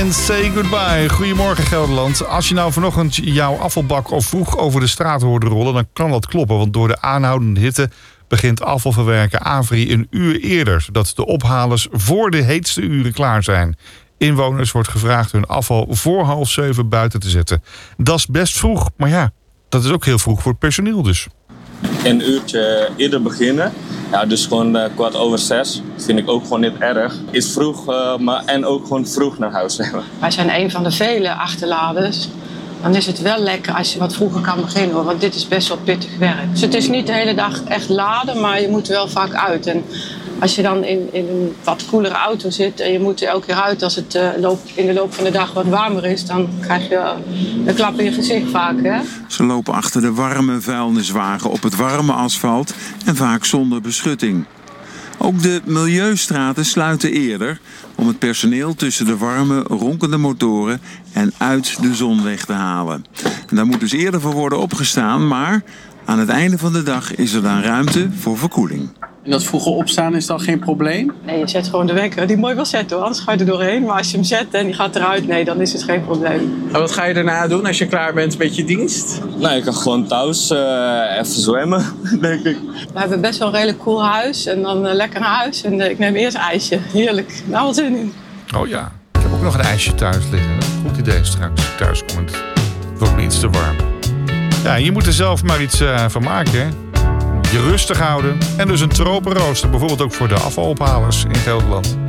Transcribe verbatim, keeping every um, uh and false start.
en Say Goodbye. Goedemorgen Gelderland. Als je nou vanochtend jouw afvalbak of vroeg over de straat hoorde rollen, dan kan dat kloppen. Want door de aanhoudende hitte begint afvalverwerken Avri een uur eerder, zodat de ophalers voor de heetste uren klaar zijn. Inwoners wordt gevraagd hun afval voor half zeven buiten te zetten. Dat is best vroeg, maar ja, dat is ook heel vroeg voor het personeel dus. Een uurtje eerder beginnen, ja, dus gewoon uh, kwart over zes, vind ik ook gewoon niet erg. Is vroeg, uh, maar en ook gewoon vroeg naar huis. Wij zijn een van de vele achterladers. Dan is het wel lekker als je wat vroeger kan beginnen, hoor, want dit is best wel pittig werk. Dus het is niet de hele dag echt laden, maar je moet er wel vaak uit. En als je dan in, in een wat koelere auto zit en je moet er elke keer uit als het uh, loop, in de loop van de dag wat warmer is, dan krijg je uh, een klap in je gezicht vaak. Hè? Ze lopen achter de warme vuilniswagen op het warme asfalt en vaak zonder beschutting. Ook de milieustraten sluiten eerder om het personeel tussen de warme, ronkende motoren en uit de zon weg te halen. En daar moet dus eerder voor worden opgestaan, maar aan het einde van de dag is er dan ruimte voor verkoeling. En dat vroege opstaan is dan geen probleem? Nee, je zet gewoon de wekker. Die mooi wel zetten hoor, anders ga je er doorheen. Maar als je hem zet en die gaat eruit, nee, dan is het geen probleem. En wat ga je daarna doen als je klaar bent met je dienst? Nou, ik kan gewoon thuis uh, even zwemmen, denk ik. We hebben best wel een redelijk cool huis en dan uh, lekker naar huis. En uh, ik neem eerst ijsje. Heerlijk. Nou, wat zin in. Oh ja, ik heb ook nog een ijsje thuis liggen. Goed idee straks als ik thuis kom. Het wordt me iets te warm. Ja, je moet er zelf maar iets uh, van maken, hè. Je rustig houden en dus een tropenrooster, bijvoorbeeld ook voor de afvalophalers in Gelderland.